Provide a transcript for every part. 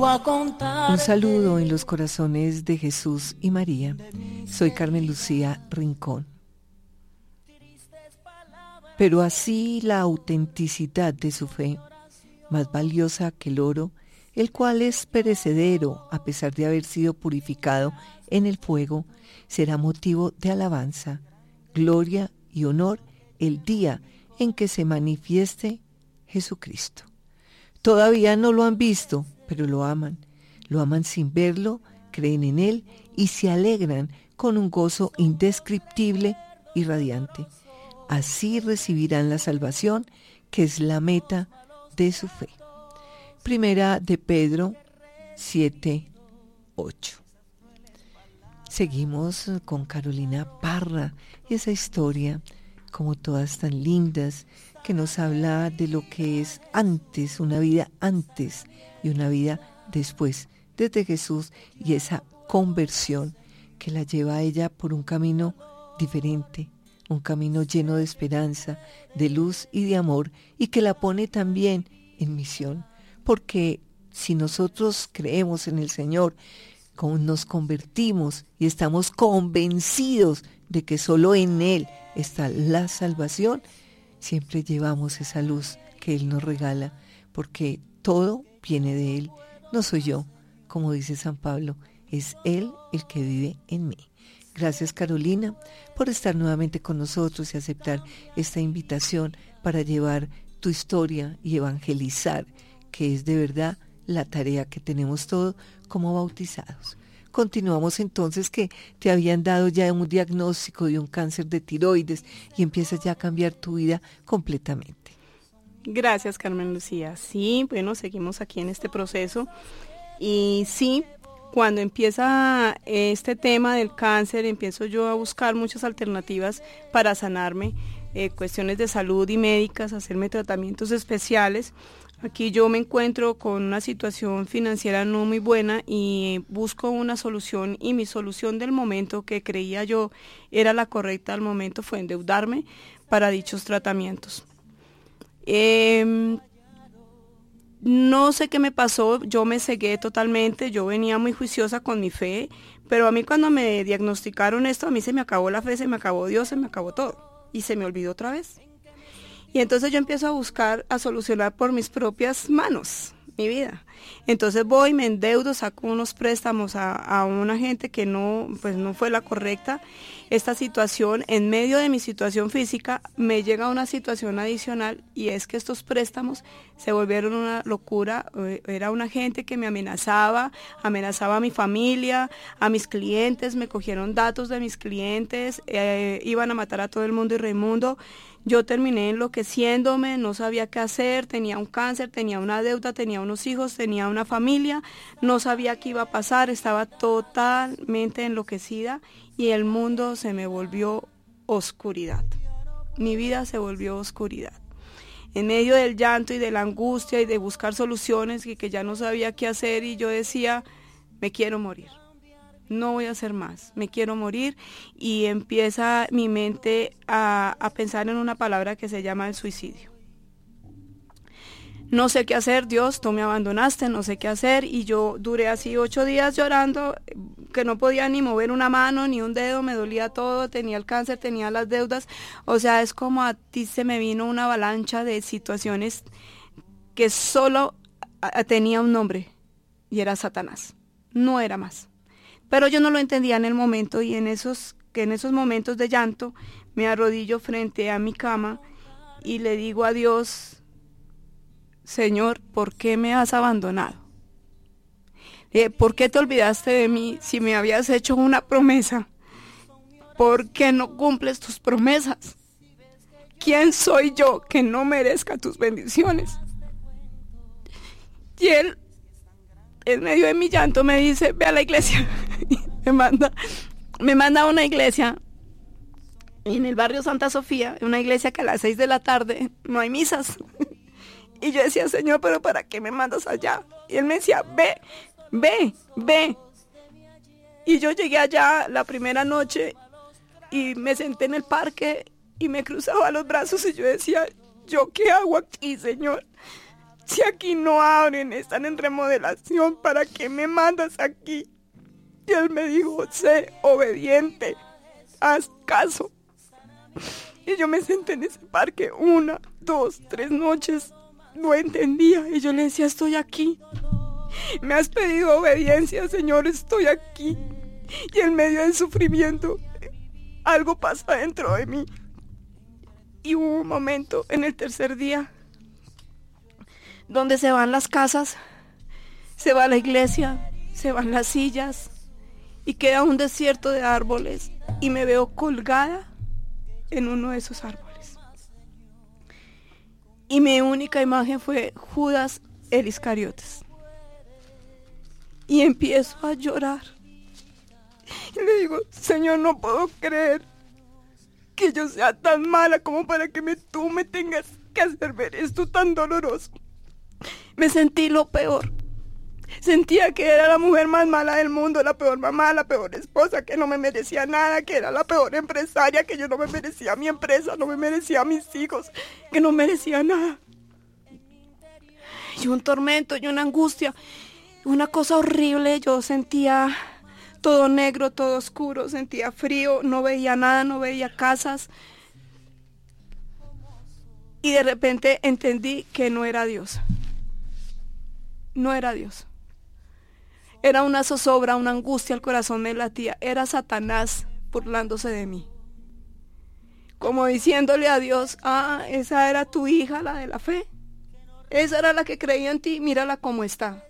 vengo a contar. Un saludo en los corazones de Jesús y María. Soy Carmen Lucía Rincón. Pero así la autenticidad de su fe, más valiosa que el oro, el cual es perecedero a pesar de haber sido purificado en el fuego, será motivo de alabanza, gloria y honor el día en que se manifieste Jesucristo. Todavía no lo han visto, pero lo aman sin verlo, creen en Él y se alegran con un gozo indescriptible y radiante. Así recibirán la salvación, que es la meta de su fe. Primera de Pedro 7:8. Seguimos con Carolina Parra y esa historia, como todas tan lindas, que nos habla de lo que es antes, una vida antes y una vida después, desde Jesús, y esa conversión que la lleva a ella por un camino diferente, un camino lleno de esperanza, de luz y de amor, y que la pone también en misión, porque si nosotros creemos en el Señor, nos convertimos y estamos convencidos de que solo en Él está la salvación, siempre llevamos esa luz que Él nos regala, porque todo viene de Él, no soy yo, como dice San Pablo, es Él el que vive en mí. Gracias, Carolina, por estar nuevamente con nosotros y aceptar esta invitación para llevar tu historia y evangelizar, que es de verdad la tarea que tenemos todos como bautizados. Continuamos entonces, que te habían dado ya un diagnóstico de un cáncer de tiroides y empiezas ya a cambiar tu vida completamente. Gracias, Carmen Lucía. Sí, bueno, seguimos aquí en este proceso y sí, cuando empieza este tema del cáncer, empiezo yo a buscar muchas alternativas para sanarme, cuestiones de salud y médicas, hacerme tratamientos especiales. Aquí yo me encuentro con una situación financiera no muy buena y busco una solución, y mi solución del momento, que creía yo era la correcta al momento, fue endeudarme para dichos tratamientos. No sé qué me pasó, yo me cegué totalmente, yo venía muy juiciosa con mi fe, pero a mí cuando me diagnosticaron esto, a mí se me acabó la fe, se me acabó Dios, se me acabó todo, y se me olvidó otra vez. Y entonces yo empiezo a buscar, a solucionar por mis propias manos mi vida. Entonces voy, me endeudo, saco unos préstamos a una gente que no fue la correcta. Esta situación, en medio de mi situación física, me llega una situación adicional, y es que estos préstamos se volvieron una locura. Era una gente que me amenazaba a mi familia, a mis clientes, me cogieron datos de mis clientes, iban a matar a todo el mundo y Raimundo. Yo terminé enloqueciéndome, no sabía qué hacer, tenía un cáncer, tenía una deuda, tenía unos hijos, tenía una familia, no sabía qué iba a pasar, estaba totalmente enloquecida y el mundo se me volvió oscuridad. Mi vida se volvió oscuridad. En medio del llanto y de la angustia y de buscar soluciones y que ya no sabía qué hacer, y yo decía, me quiero morir. No voy a hacer más, me quiero morir, y empieza mi mente a pensar en una palabra que se llama el suicidio. No sé qué hacer, Dios, tú me abandonaste, no sé qué hacer, y yo duré así 8 días llorando, que no podía ni mover una mano ni un dedo, me dolía todo, tenía el cáncer, tenía las deudas, o sea, es como a ti se me vino una avalancha de situaciones que solo tenía un nombre, y era Satanás, no era más. Pero yo no lo entendía en el momento, y en esos momentos de llanto me arrodillo frente a mi cama y le digo a Dios, Señor, ¿por qué me has abandonado? ¿Por qué te olvidaste de mí si me habías hecho una promesa? ¿Por qué no cumples tus promesas? ¿Quién soy yo que no merezca tus bendiciones? Y él, en medio de mi llanto, me dice, ve a la iglesia. me manda a una iglesia en el barrio Santa Sofía, una iglesia que a las 6 de la tarde no hay misas. Y yo decía, Señor, ¿pero para qué me mandas allá? Y él me decía, ve. Y yo llegué allá la primera noche y me senté en el parque y me cruzaba los brazos y yo decía, ¿yo qué hago aquí, Señor? Si aquí no abren, están en remodelación, ¿para qué me mandas aquí? Y él me dijo, sé obediente, haz caso. Y yo me senté en ese parque 1, 2, 3 noches, no entendía. Y yo le decía, estoy aquí. Me has pedido obediencia, Señor, estoy aquí. Y en medio del sufrimiento, algo pasa dentro de mí. Y hubo un momento en el tercer día donde se van las casas, se va la iglesia, se van las sillas y queda un desierto de árboles y me veo colgada en uno de esos árboles. Y mi única imagen fue Judas el Iscariotes. Y empiezo a llorar. Y le digo, Señor, no puedo creer que yo sea tan mala como para que tú me tengas que hacer ver esto tan doloroso. Me sentí lo peor. Sentía que era la mujer más mala del mundo, la peor mamá, la peor esposa, que no me merecía nada, que era la peor empresaria, que yo no me merecía mi empresa, no me merecía a mis hijos, que no merecía nada. Y un tormento y una angustia, una cosa horrible. Yo sentía todo negro, todo oscuro, sentía frío, no veía nada, no veía casas. Y de repente entendí que no era Dios. No era Dios. Era una zozobra, una angustia, el corazón me latía. Era Satanás burlándose de mí. Como diciéndole a Dios, esa era tu hija, la de la fe. Esa era la que creía en ti, mírala cómo está.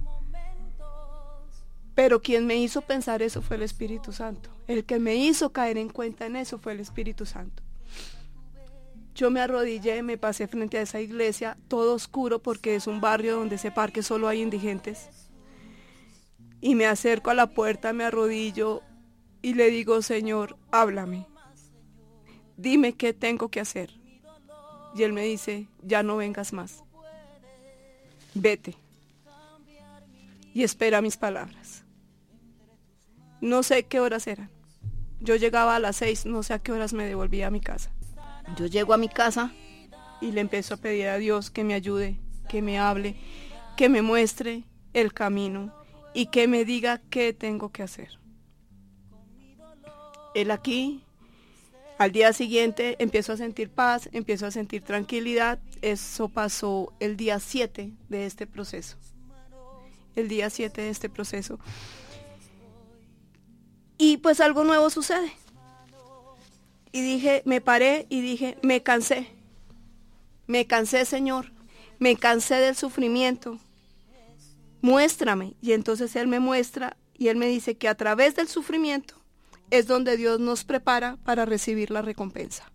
Pero quien me hizo pensar eso fue el Espíritu Santo. El que me hizo caer en cuenta en eso fue el Espíritu Santo. Yo me arrodillé, me pasé frente a esa iglesia, todo oscuro porque es un barrio donde ese parque solo hay indigentes. Y me acerco a la puerta, me arrodillo y le digo, Señor, háblame. Dime qué tengo que hacer. Y él me dice, ya no vengas más. Vete. Y espera mis palabras. No sé qué horas eran. Yo llegaba a las 6, no sé a qué horas me devolvía a mi casa. Yo llego a mi casa y le empiezo a pedir a Dios que me ayude, que me hable, que me muestre el camino y que me diga qué tengo que hacer. Él aquí, al día siguiente, empiezo a sentir paz, empiezo a sentir tranquilidad. Eso pasó el día 7 de este proceso. El día 7 de este proceso. Y pues algo nuevo sucede. Y dije, me paré y dije, me cansé, Señor, me cansé del sufrimiento, muéstrame. Y entonces Él me muestra y Él me dice que a través del sufrimiento es donde Dios nos prepara para recibir la recompensa.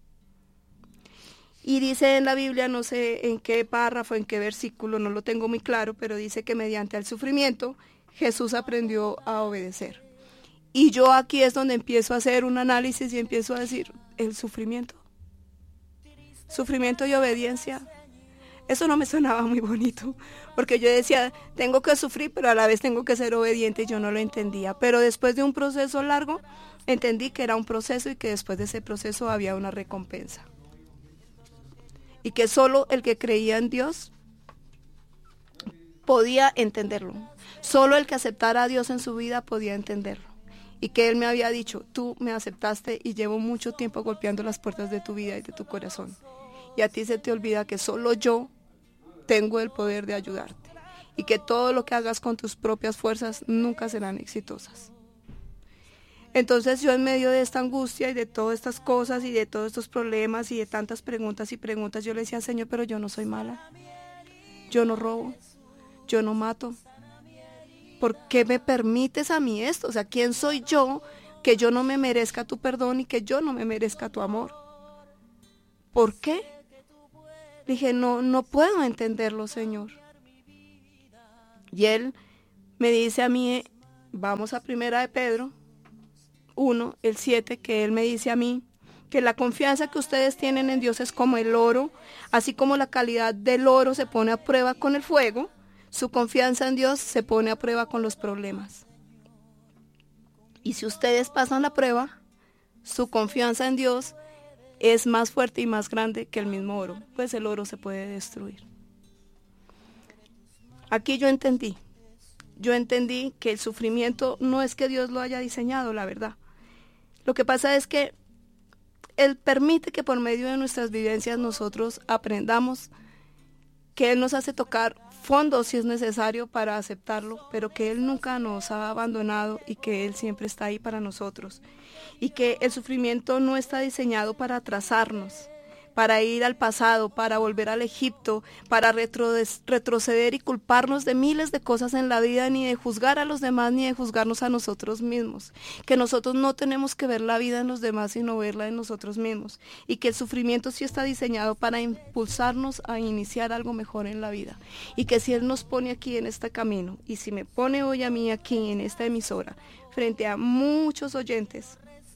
Y dice en la Biblia, no sé en qué párrafo, en qué versículo, no lo tengo muy claro, pero dice que mediante el sufrimiento Jesús aprendió a obedecer. Y yo aquí es donde empiezo a hacer un análisis y empiezo a decir, el sufrimiento y obediencia, eso no me sonaba muy bonito, porque yo decía, tengo que sufrir, pero a la vez tengo que ser obediente, y yo no lo entendía. Pero después de un proceso largo, entendí que era un proceso y que después de ese proceso había una recompensa. Y que solo el que creía en Dios podía entenderlo. Solo el que aceptara a Dios en su vida podía entenderlo. Y que Él me había dicho, tú me aceptaste y llevo mucho tiempo golpeando las puertas de tu vida y de tu corazón. Y a ti se te olvida que solo yo tengo el poder de ayudarte. Y que todo lo que hagas con tus propias fuerzas nunca serán exitosas. Entonces yo en medio de esta angustia y de todas estas cosas y de todos estos problemas y de tantas preguntas y preguntas, yo le decía, Señor, pero yo no soy mala. Yo no robo. Yo no mato. ¿Por qué me permites a mí esto? O sea, ¿quién soy yo que yo no me merezca tu perdón y que yo no me merezca tu amor? ¿Por qué? Dije, no puedo entenderlo, Señor. Y Él me dice a mí, vamos a 1 de Pedro 1, el 7, que Él me dice a mí, que la confianza que ustedes tienen en Dios es como el oro, así como la calidad del oro se pone a prueba con el fuego. Su confianza en Dios se pone a prueba con los problemas. Y si ustedes pasan la prueba, su confianza en Dios es más fuerte y más grande que el mismo oro, pues el oro se puede destruir. Aquí yo entendí que el sufrimiento no es que Dios lo haya diseñado, la verdad. Lo que pasa es que Él permite que por medio de nuestras vivencias nosotros aprendamos que Él nos hace tocar fondo si es necesario para aceptarlo, pero que Él nunca nos ha abandonado y que Él siempre está ahí para nosotros. Y que el sufrimiento no está diseñado para atrasarnos, para ir al pasado, para volver al Egipto, para retroceder y culparnos de miles de cosas en la vida, ni de juzgar a los demás, ni de juzgarnos a nosotros mismos. Que nosotros no tenemos que ver la vida en los demás, sino verla en nosotros mismos. Y que el sufrimiento sí está diseñado para impulsarnos a iniciar algo mejor en la vida. Y que si Él nos pone aquí en este camino, y si me pone hoy a mí aquí en esta emisora, frente a muchos oyentes,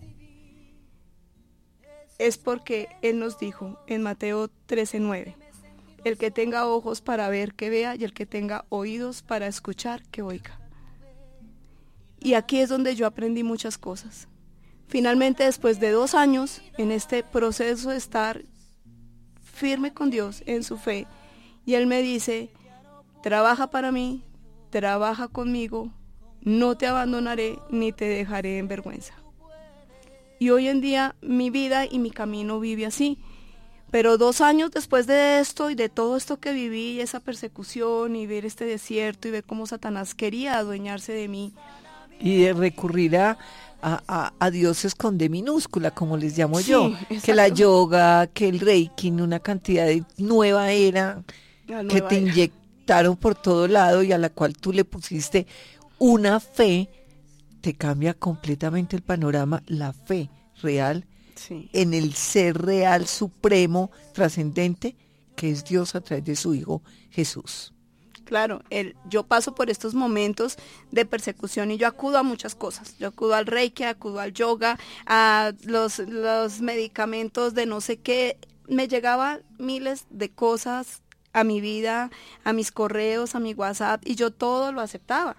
es porque Él nos dijo en Mateo 13:9, el que tenga ojos para ver, que vea, y el que tenga oídos para escuchar, que oiga. Y aquí es donde yo aprendí muchas cosas. Finalmente, después de 2 años, en este proceso de estar firme con Dios, en su fe, y Él me dice, trabaja para mí, trabaja conmigo, no te abandonaré, ni te dejaré en vergüenza. Y hoy en día mi vida y mi camino vive así. Pero 2 años después de esto y de todo esto que viví, esa persecución y ver este desierto y ver cómo Satanás quería adueñarse de mí. Y de recurrir a dioses con D minúscula, como les llamo Sí, yo. exacto. Que la yoga, que el reiki, una cantidad de nueva era que te inyectaron por todo lado y a la cual tú le pusiste una fe. Te cambia completamente el panorama, la fe real, Sí. en el ser real, supremo, trascendente, que es Dios a través de su Hijo Jesús. Claro, yo paso por estos momentos de persecución y yo acudo a muchas cosas. Yo acudo al reiki, acudo al yoga, a los medicamentos de no sé qué. Me llegaban miles de cosas a mi vida, a mis correos, a mi WhatsApp, y yo todo lo aceptaba.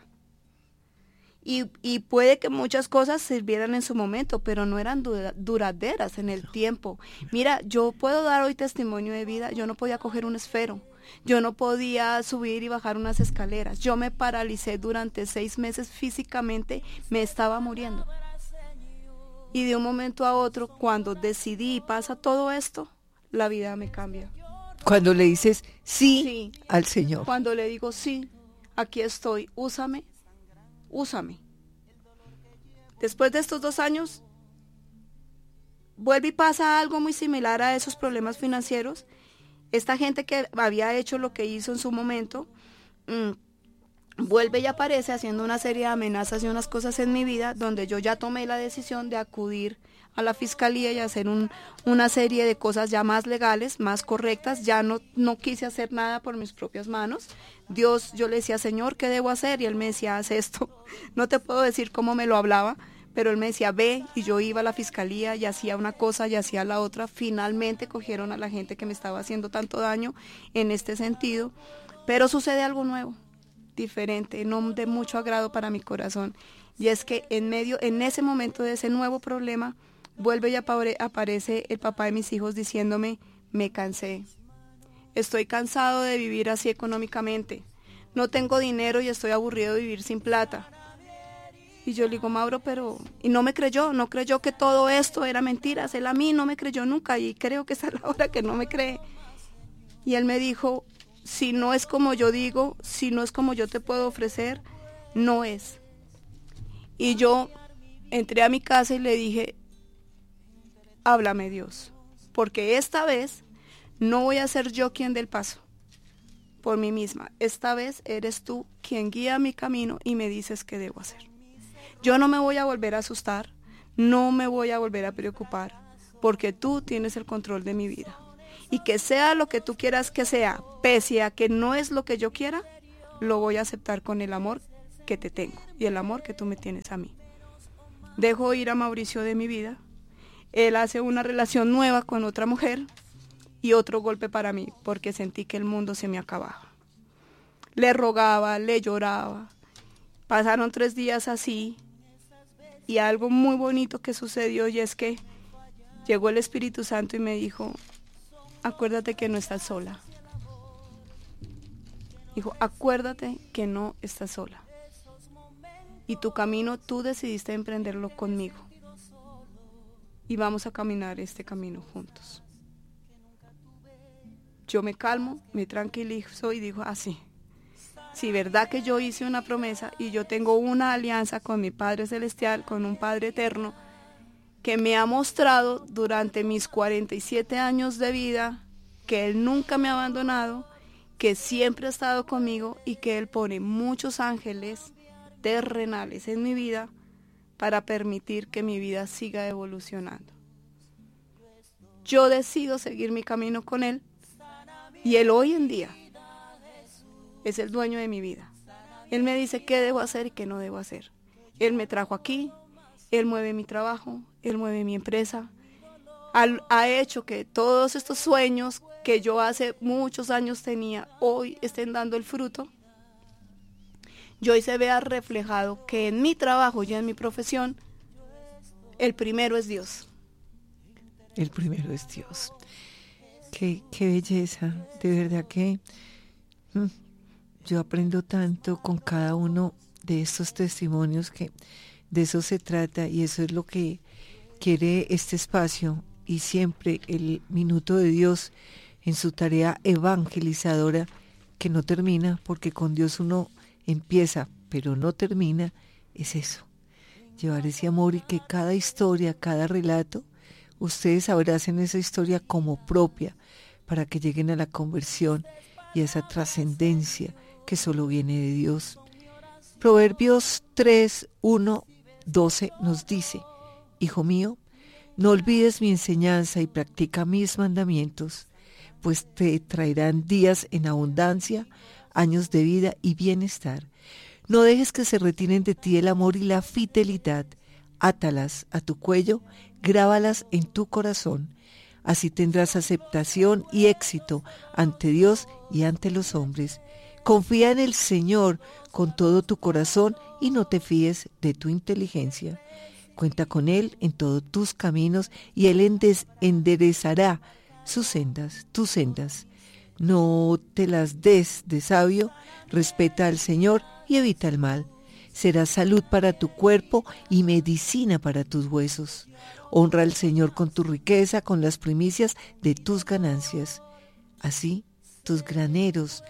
Y puede que muchas cosas sirvieran en su momento, pero no eran duraderas en el tiempo. Mira, yo puedo dar hoy testimonio de vida. Yo no podía coger un esfero. Yo no podía subir y bajar unas escaleras. Yo me paralicé durante 6 meses físicamente. Me estaba muriendo. Y de un momento a otro, cuando decidí y pasa todo esto, la vida me cambia. Cuando le dices sí al Señor. Cuando le digo sí, aquí estoy, úsame. Después de estos 2 años, vuelve y pasa algo muy similar a esos problemas financieros. Esta gente que había hecho lo que hizo en su momento, vuelve y aparece haciendo una serie de amenazas y unas cosas en mi vida, donde yo ya tomé la decisión de acudir a la fiscalía y hacer una serie de cosas ya más legales, más correctas. Ya no quise hacer nada por mis propias manos. Dios, yo le decía, Señor, ¿qué debo hacer? Y Él me decía, haz esto. No te puedo decir cómo me lo hablaba, pero Él me decía, ve, y yo iba a la fiscalía y hacía una cosa y hacía la otra. Finalmente cogieron a la gente que me estaba haciendo tanto daño en este sentido, pero sucede algo nuevo, diferente, no de mucho agrado para mi corazón, y es que en ese momento de ese nuevo problema, vuelve y aparece el papá de mis hijos diciéndome, me cansé. Estoy cansado de vivir así económicamente. No tengo dinero y estoy aburrido de vivir sin plata. Y yo le digo, Mauro, pero... Y no me creyó, no creyó que todo esto era mentiras. Él a mí no me creyó nunca y creo que esa es la hora que no me cree. Y él me dijo, si no es como yo digo, si no es como yo te puedo ofrecer, no es. Y yo entré a mi casa y le dije, háblame Dios, porque esta vez no voy a ser yo quien dé el paso por mí misma. Esta vez eres tú quien guía mi camino y me dices qué debo hacer. Yo no me voy a volver a asustar, no me voy a volver a preocupar, porque tú tienes el control de mi vida. Y que sea lo que tú quieras que sea, pese a que no es lo que yo quiera, lo voy a aceptar con el amor que te tengo y el amor que tú me tienes a mí. Dejo ir a Mauricio de mi vida. Él hace una relación nueva con otra mujer y otro golpe para mí, porque sentí que el mundo se me acababa. Le rogaba, le lloraba. Pasaron 3 días así y algo muy bonito que sucedió, y es que llegó el Espíritu Santo y me dijo, acuérdate que no estás sola. Dijo, acuérdate que no estás sola. Y tu camino tú decidiste emprenderlo conmigo. Y vamos a caminar este camino juntos. Yo me calmo, me tranquilizo y digo, así. Si verdad que yo hice una promesa y yo tengo una alianza con mi Padre Celestial, con un Padre Eterno, que me ha mostrado durante mis 47 años de vida que Él nunca me ha abandonado, que siempre ha estado conmigo y que Él pone muchos ángeles terrenales en mi vida para permitir que mi vida siga evolucionando. Yo decido seguir mi camino con Él y Él hoy en día es el dueño de mi vida. Él me dice qué debo hacer y qué no debo hacer. Él me trajo aquí, Él mueve mi trabajo, Él mueve mi empresa. Ha hecho que todos estos sueños que yo hace muchos años tenía, hoy estén dando el fruto. Y hoy se vea reflejado que en mi trabajo y en mi profesión, el primero es Dios. El primero es Dios. Qué belleza, de verdad que yo aprendo tanto con cada uno de estos testimonios, que de eso se trata y eso es lo que quiere este espacio y siempre el Minuto de Dios en su tarea evangelizadora que no termina, porque con Dios uno empieza pero no termina, es eso, llevar ese amor y que cada historia, cada relato, ustedes abracen esa historia como propia para que lleguen a la conversión y a esa trascendencia que solo viene de Dios. Proverbios 3, 1, 12 nos dice, Hijo mío, no olvides mi enseñanza y practica mis mandamientos, pues te traerán días en abundancia, años de vida y bienestar. No dejes que se retiren de ti el amor y la fidelidad. Átalas a tu cuello, grábalas en tu corazón. Así tendrás aceptación y éxito ante Dios y ante los hombres. Confía en el Señor con todo tu corazón y no te fíes de tu inteligencia. Cuenta con Él en todos tus caminos y Él enderezará sus sendas, tus sendas. No te las des de sabio, respeta al Señor y evita el mal. Será salud para tu cuerpo y medicina para tus huesos. Honra al Señor con tu riqueza, con las primicias de tus ganancias. Así tus graneros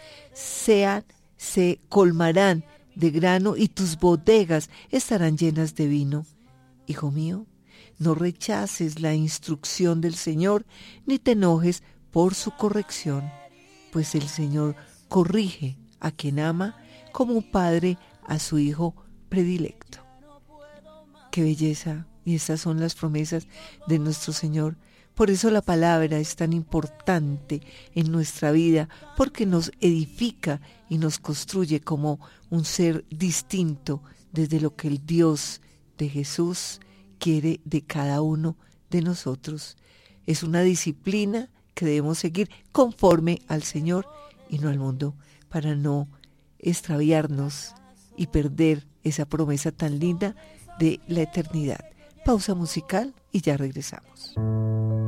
se colmarán de grano y tus bodegas estarán llenas de vino. Hijo mío, no rechaces la instrucción del Señor, ni te enojes por su corrección, pues el Señor corrige a quien ama como un padre a su hijo predilecto. Qué belleza, y estas son las promesas de nuestro Señor. Por eso la palabra es tan importante en nuestra vida, porque nos edifica y nos construye como un ser distinto desde lo que el Dios de Jesús quiere de cada uno de nosotros. Es una disciplina que debemos seguir conforme al Señor y no al mundo, para no extraviarnos y perder esa promesa tan linda de la eternidad. Pausa musical y ya regresamos.